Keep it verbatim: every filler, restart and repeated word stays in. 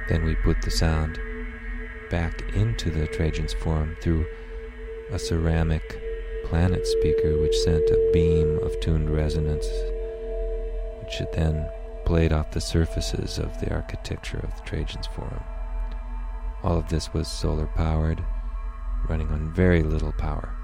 Then we put the sound back into the Trajan's Forum through a ceramic planet speaker which sent a beam of tuned resonance, which it then played off the surfaces of the architecture of the Trajan's Forum. All of this was solar powered, running on very little power.